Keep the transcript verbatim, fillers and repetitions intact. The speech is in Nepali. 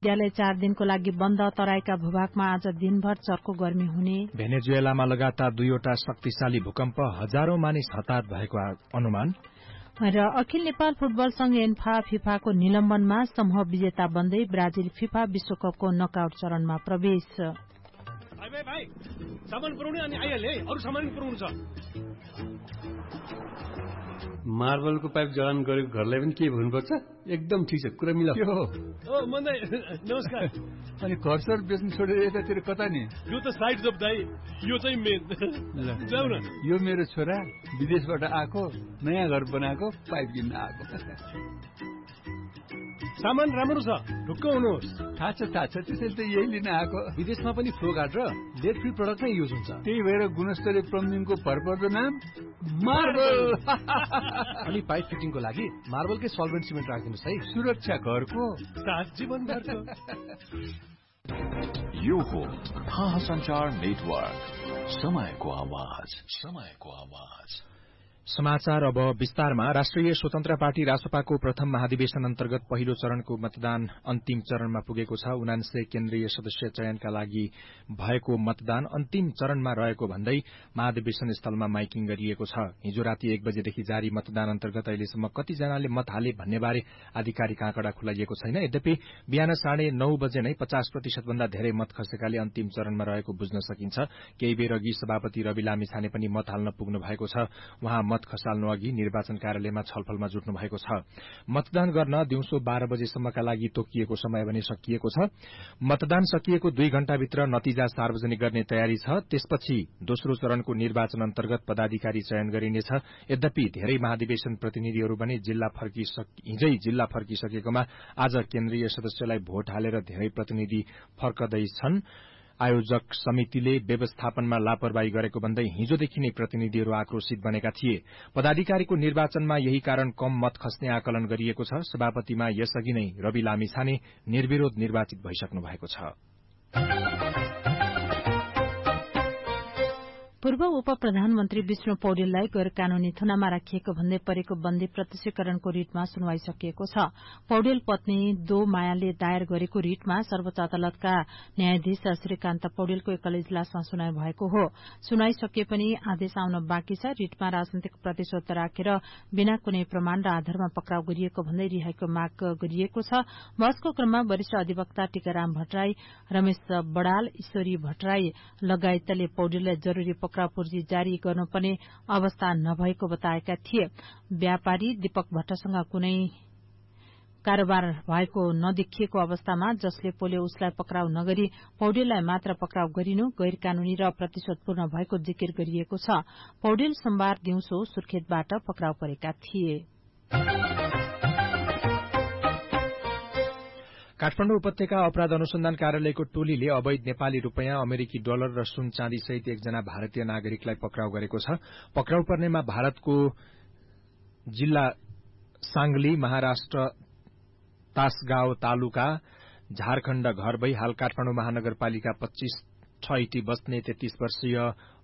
विद्यालय चार दिनको लागि बन्द। तराईका भूभागमा आज दिनभर चर्को गर्मी हुने। भेनेजुएलामा लगातार दुईवटा शक्तिशाली भूकम्प, हजारौं मानिस हताहत भएको अनुमान। र अखिल नेपाल फुटबल संघ एन्फा फिफाको निलम्बनमा समूह विजेता बन्दै ब्राजिल फिफा विश्वकपको नकआउट चरणमा प्रवेश। भाइ भाइ भाइ सामान पुर्याउने अनि आइहाल्यो है, अरु सामान पुर्याउनु छ। मार्बलको पाइप जडान गरेको घरलाई पनि के भन्नुपर्छ? एकदम ठिक छ, कुरा मिला। ओ मन्दै नमस्कार। अनि घरसर बेच्नु छोडेर यतातिर कता नि? यो त साइड जब दाइ, यो चाहिँ मेन। जाऊ न। यो मेरो छोरा विदेशबाट आएको, नयाँ घर बनाएको, पाइप किन्न आएको। सामान राम्रो छ, ढुक्क हुनुहोस्। थाहा छ थाहा छ, त्यसैले त यही लिन आएको। विदेशमा पनि फ्लो गार्ड र लेड फ्री प्रडक्ट नै युज हुन्छ। त्यही भएर गुणस्तरीय प्लम्बिङको भरपर्दो नाम मार्बल। अनि पाइप फिटिङको लागि मार्बलकै सल्भेन्ट सिमेन्ट राखिदिनुहोस् है। सुरक्षा घरको साथ जीवनभरको। यो हो थाहा संचार नेटवर्क, समयको आवाज, समयको आवाज। समाचार अब विस्तारमा। राष्ट्रिय स्वतन्त्र पार्टी रासपाको प्रथम महाधिवेशन अन्तर्गत पहिलो चरणको मतदान अन्तिम चरणमा पुगेको छ। उनान्सय केन्द्रीय सदस्य चयनका लागि भएको मतदान अन्तिम चरणमा रहेको भन्दै महाधिवेशन स्थलमा माइकिङ गरिएको छ। हिजो राति एक बजेदेखि जारी मतदान अन्तर्गत अहिलेसम्म कतिजनाले मत हाले भन्नेबारे आधिकारिक आँकडा खुलाइएको छैन। यद्यपि बिहान साढे नौ बजे नै पचास प्रतिशत भन्दा धेरै मत खसेकाले अन्तिम चरणमा रहेको बुझ्न सकिन्छ। केही बेर अघि सभापति रवि लामिछाने पनि मत हाल्न पुग्नु भएको छ। उहाँ मत खसाल्नु अघि निर्वाचन कार्यालयमा छलफलमा जुट्नु भएको छ। मतदान गर्न दिउँसो बाह्र बजेसम्मका लागि तोकिएको समय भने सकिएको छ। मतदान सकिएको दुई घण्टाभित्र नतिजा सार्वजनिक गर्ने तयारी छ। त्यसपछि दोस्रो चरणको निर्वाचन अन्तर्गत पदाधिकारी चयन गरिनेछ। यद्यपि धेरै महाधिवेशन प्रतिनिधिहरू पनि जिल्ला फर्किसक हिजै जिल्ला फर्किसकेकोमा आज केन्द्रीय सदस्यलाई भोट हालेर धेरै प्रतिनिधि फर्कदैछन्। आयोजक समितिले व्यवस्थापनमा लापरवाही गरेको भन्दै हिजोदेखि नै प्रतिनिधिहरू आक्रोशित बनेका थिए। पदाधिकारीको निर्वाचनमा यही कारण कम मत खस्ने आकलन गरिएको छ। सभापतिमा यसअघि नै रवि लामिछाने निर्विरोध निर्वाचित भइसक्नु भएको छ। पूर्व उप प्रधानमन्त्री विष्णु पौडेललाई गैर कानूनी थुनामा राखिएको भन्दै परेको बन्दी प्रत्यक्षीकरणको रिटमा सुनवाई सकिएको छ। पौडेल पत्नी दो मायाले दायर गरेको रिटमा सर्वोच्च अदालतका न्यायाधीश श्रीकान्त पौडेलको एकल इजलासमा सुनाई भएको हो। सुनाई सकिए पनि आदेश आउन बाँकी छ। रिटमा राजनीतिक प्रतिशोध राखेर बिना कुनै प्रमाण र आधारमा पक्राउ गरिएको भन्दै रिहाईको माग गरिएको छ। बहसको क्रममा वरिष्ठ अधिवक्ता टीकाराम भट्टराई, रमेश बडाल, ईश्वरी भट्टराई लगायतले पौडेललाई जरूरी पक्राउ पूर्जी जारी गर्नुपर्ने अवस्था नभएको बताएका थिए। व्यापारी दीपक भट्टसँग कुनै कारोबार भएको नदेखिएको अवस्थामा जसले पोले उसलाई पक्राउ नगरी पौडेललाई मात्र पक्राउ गरिनु गैर कानूनी र प्रतिशोधपूर्ण भएको जिकिर गरिएको छ। पौडेल सोमबार दिउँसो सुर्खेतबाट पक्राउ परेका थिए। काठमाडौँ उपत्यका अपराध अनुसन्धान कार्यालयको टोलीले अवैध नेपाली रूपियाँ, अमेरिकी डलर र सुन चाँदी सहित एकजना भारतीय नागरिकलाई पक्राउ गरेको छ। पक्राउ पर्नेमा भारतको जिल्ला सांगली, महाराष्ट्र तासगाउँ तालुका, झारखण्ड घर भई हाल काठमाडौँ महानगरपालिका पच्चीस ठहटी बस्ने तेत्तीस वर्षीय